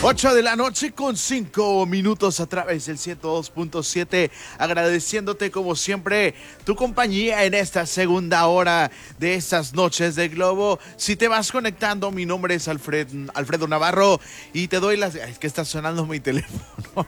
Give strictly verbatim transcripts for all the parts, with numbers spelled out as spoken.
ocho de la noche con cinco minutos a través del ciento dos punto siete, agradeciéndote como siempre tu compañía en esta segunda hora de estas noches de Globo. Si te vas conectando, mi nombre es Alfred, Alfredo Navarro y te doy las... Es que está sonando mi teléfono.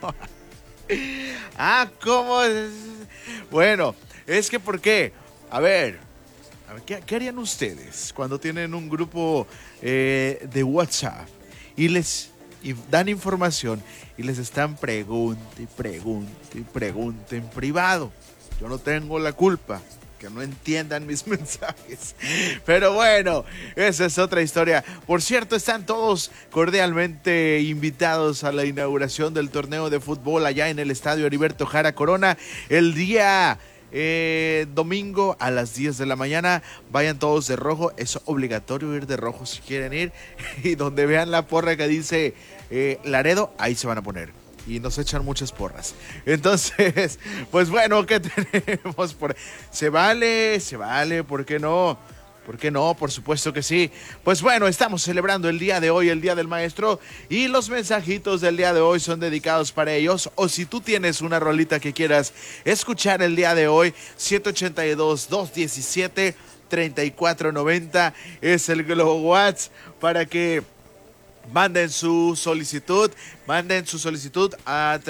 Ah, ¿cómo es? Bueno, es que ¿por qué? A ver, a ver ¿qué, ¿qué harían ustedes cuando tienen un grupo eh, de WhatsApp y les... y dan información y les están pregunte y pregunte y pregunte en privado? Yo no tengo la culpa que no entiendan mis mensajes, pero bueno, esa es otra historia. Por cierto, están todos cordialmente invitados a la inauguración del torneo de fútbol allá en el estadio Heriberto Jara Corona el día Eh, domingo a las diez de la mañana. Vayan todos de rojo, es obligatorio ir de rojo si quieren ir. Y donde vean la porra que dice eh, Laredo, ahí se van a poner. Y nos echan muchas porras. Entonces, pues bueno, ¿qué tenemos por? Se vale, se vale, ¿por qué no? ¿Por qué no? Por supuesto que sí. Pues bueno, estamos celebrando el día de hoy, el Día del Maestro, y los mensajitos del día de hoy son dedicados para ellos. O si tú tienes una rolita que quieras escuchar el día de hoy, siete ocho dos, dos uno siete, tres cuatro nueve cero es el Globo WhatsApp para que manden su solicitud, manden su solicitud a...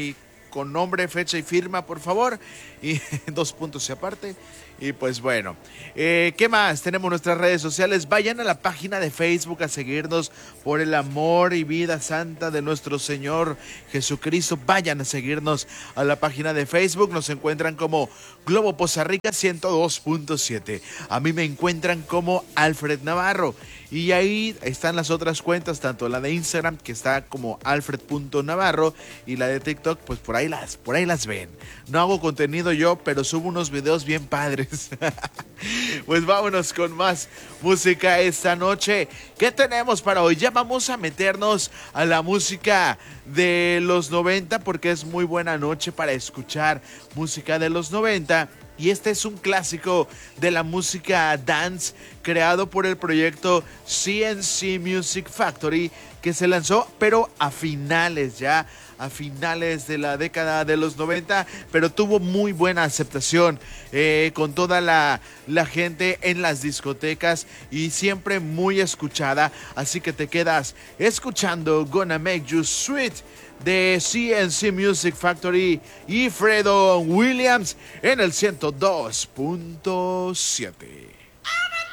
con nombre, fecha y firma, por favor, y dos puntos y aparte. Y pues bueno, eh, ¿qué más? Tenemos nuestras redes sociales. Vayan a la página de Facebook a seguirnos por el amor y vida santa de nuestro Señor Jesucristo. Vayan a seguirnos a la página de Facebook. Nos encuentran como Globo Poza Rica ciento dos punto siete. A mí me encuentran como Alfred Navarro. Y ahí están las otras cuentas, tanto la de Instagram, que está como alfred punto navarro, y la de TikTok, pues por ahí las, por ahí las ven. No hago contenido yo, pero subo unos videos bien padres. Pues vámonos con más música esta noche. ¿Qué tenemos para hoy? Ya vamos a meternos a la música de los noventa, porque es muy buena noche para escuchar música de los noventa. Y este es un clásico de la música dance creado por el proyecto C N C Music Factory, que se lanzó pero a finales ya, a finales de la década de los noventa, pero tuvo muy buena aceptación eh, con toda la, la gente en las discotecas y siempre muy escuchada. Así que te quedas escuchando Gonna Make You Sweet de C N C Music Factory y Fredo Williams en el ciento dos punto siete.